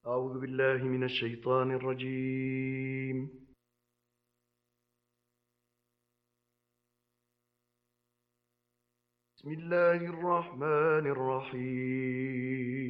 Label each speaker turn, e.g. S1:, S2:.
S1: أعوذ بالله من الشيطان الرجيم. بسم الله الرحمن الرحيم.